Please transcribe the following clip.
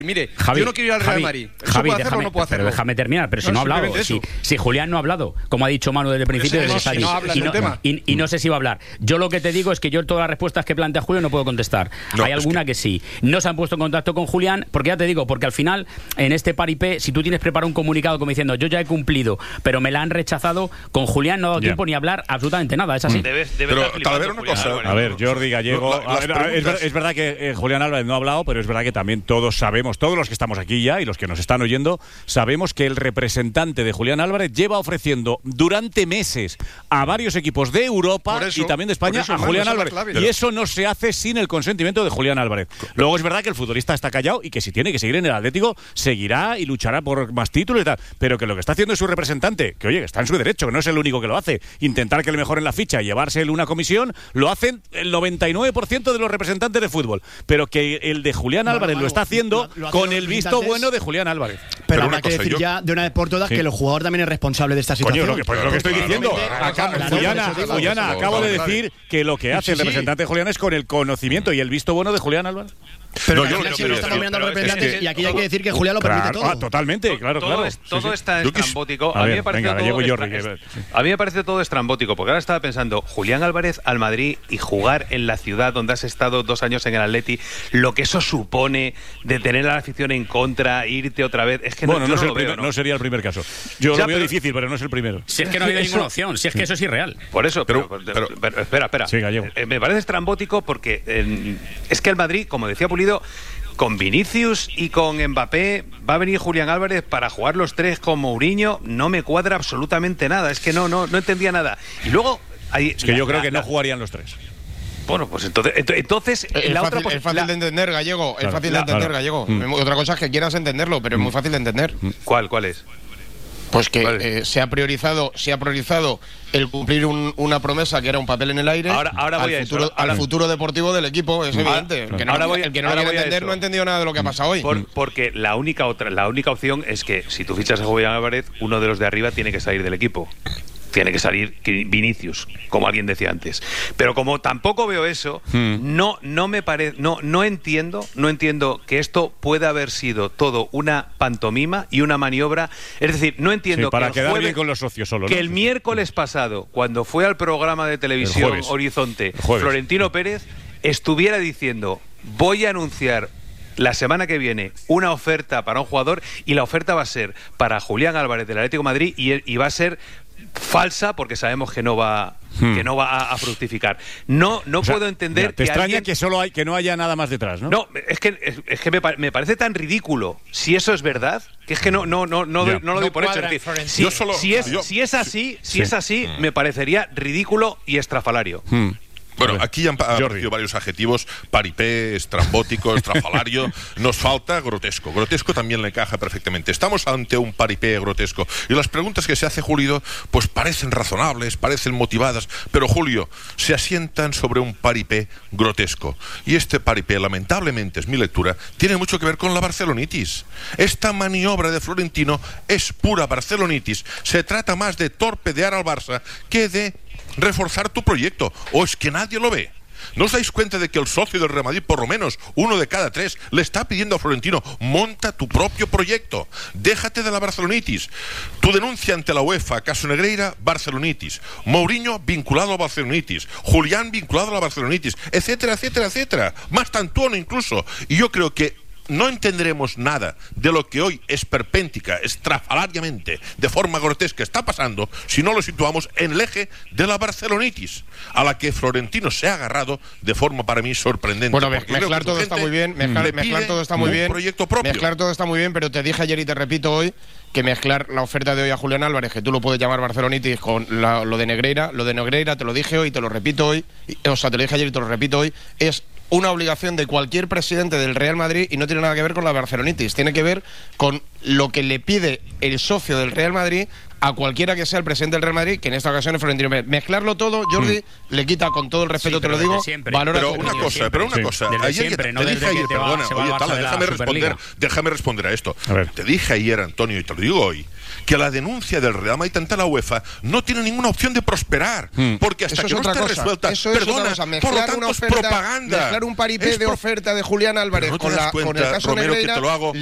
Mire, Javi, yo no quiero ir al Real Madrid. Javi, ¿Puedo hacerlo o no puedo hacerlo? Pero déjame terminar, pero si no ha hablado. Si Julián no ha hablado, como ha dicho Manu desde el principio, y no sé si va a hablar. Yo lo que te digo es que yo todas las respuestas que plantea Julio no puedo contestar. Hay alguna que sí. No se han puesto en contacto con Julián, porque ya te digo, porque al final, en este paripé, si tú tienes preparado un comunicado como diciendo yo ya he cumplido, pero me la han rechazado, con Julián no ha dado tiempo ni hablar absolutamente nada. Es así. Pero Talavera, una cosa. A ver, Jordi Gallego. Es verdad que Julián Álvarez no ha hablado, pero es verdad que también todos sabemos, todos los que estamos aquí ya y los que nos están oyendo, sabemos que el representante de Julián Álvarez lleva ofreciendo durante meses a varios equipos de Europa y también de España a Julián Álvarez. Y eso no se hace sin el consentimiento de Julián Álvarez. Luego es verdad que el futbolista está callado y que si tiene que seguir en el Atlético, seguirá y luchará por más títulos y tal. Pero que lo que está haciendo es su representante, que oye, que está en su derecho, que no es el único que lo hace. Intentar que le mejoren la ficha y llevarse una comisión, lo hacen el 99% de los representantes de fútbol. Pero que el de Julián Álvarez lo está haciendo con el visto bueno de Julián Álvarez. Pero habrá que decir ya de una vez por todas que el jugador también es responsable de esta situación. Coño, lo que estoy diciendo. Juliana, acabo de decir que lo que hace el representante de Julián es con el conocimiento y el visto bueno de Julián Álvarez. Pero estamos mirando a los representantes y aquí hay que decir que Julián lo permite todo. Totalmente, claro. Todo está estrambótico. A mí me parece todo estrambótico, porque ahora estaba pensando, Julián Álvarez al Madrid y jugar en la ciudad donde has estado 2 años en el Atleti, lo que eso supone de tener a la afición en contra, irte otra vez, es que no sería el primer caso. Yo lo veo difícil, pero no es el primero. Si es que no ha habido ninguna opción, si es que eso es irreal. Por eso, pero espera. Sí, Gallego. Me parece estrambótico porque es que el Madrid, como decía Pulido, con Vinicius y con Mbappé va a venir Julián Álvarez para jugar los tres con Mourinho, no me cuadra absolutamente nada, es que no entendía nada. Y luego es que yo creo que no jugarían los tres. Bueno, pues entonces es fácil de entender, Gallego. Es fácil de entender, Gallego. Otra cosa es que quieras entenderlo, pero es muy fácil de entender. ¿Cuál es? Pues que se ha priorizado el cumplir una promesa que era un papel en el aire al futuro deportivo del equipo, es evidente. El que no lo quiere entender no ha entendido nada de lo que ha pasado hoy. Porque la única opción es que si tú fichas a Julián Álvarez, uno de los de arriba tiene que salir del equipo. Tiene que salir Vinicius, como alguien decía antes. Pero como tampoco veo eso, no entiendo que esto pueda haber sido todo una pantomima y una maniobra. Es decir, no entiendo para quedar bien con los socios solo, que el miércoles pasado, cuando fue al programa de televisión Horizonte, Florentino Pérez estuviera diciendo: voy a anunciar la semana que viene una oferta para un jugador, y la oferta va a ser para Julián Álvarez del Atlético de Madrid, y va a ser falsa porque sabemos que no va a fructificar. No puedo entender. Te extraña que no haya nada más detrás, ¿no? No, es que me parece tan ridículo si eso es verdad, que es que no lo doy por hecho. Si es así, me parecería ridículo y estrafalario. Bueno, aquí han aparecido varios adjetivos: paripé, estrambótico, estrafalario. Nos falta grotesco. Grotesco también le encaja perfectamente. Estamos ante un paripé grotesco. Y las preguntas que se hace Julio, pues parecen razonables, parecen motivadas, pero Julio, se asientan sobre un paripé grotesco. Y este paripé, lamentablemente, es mi lectura, tiene mucho que ver con la barcelonitis. Esta maniobra de Florentino es pura barcelonitis. Se trata más de torpedear al Barça que de reforzar tu proyecto. ¿O es que nadie lo ve? ¿No os dais cuenta de que el socio del Real Madrid, por lo menos 1 de cada 3, le está pidiendo a Florentino: monta tu propio proyecto, déjate de la barcelonitis? Tu denuncia ante la UEFA, caso Negreira, barcelonitis. Mourinho vinculado a barcelonitis. Julián vinculado a la barcelonitis, etcétera, etcétera, etcétera. Más tantuono incluso. Y yo creo que no entenderemos nada de lo que hoy esperpéntica, estrafalariamente, de forma grotesca está pasando, si no lo situamos en el eje de la barcelonitis, a la que Florentino se ha agarrado de forma para mí sorprendente. Bueno, mezclar todo está muy bien, mezclar todo está muy bien, proyecto propio. Mezclar todo está muy bien, pero te dije ayer y te repito hoy que mezclar la oferta de hoy a Julián Álvarez, que tú lo puedes llamar barcelonitis, con lo de Negreira, te lo dije hoy y te lo repito hoy, te lo dije ayer y te lo repito hoy, es una obligación de cualquier presidente del Real Madrid, y no tiene nada que ver con la barcelonitis, tiene que ver con lo que le pide el socio del Real Madrid a cualquiera que sea el presidente del Real Madrid, que en esta ocasión es Florentino Pérez. Mezclarlo todo, Jordi, le quita, con todo el respeto te lo digo, valor a pero una cosa, ayer déjame responder a esto. Te dije ayer, Antonio, y te lo digo hoy, que la denuncia del Real Madrid ante la UEFA no tiene ninguna opción de prosperar, porque hasta que no esté resuelta, perdona, por lo tanto es propaganda. Mezclar un paripé de oferta de Julián Álvarez con el caso Negreira,